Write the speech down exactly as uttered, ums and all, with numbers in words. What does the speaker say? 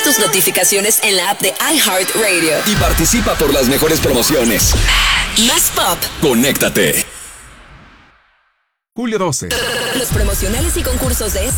tus notificaciones en la app de iHeartRadio. Y participa por las mejores promociones. Más pop. Conéctate. Julio doce. Los promocionales y concursos de este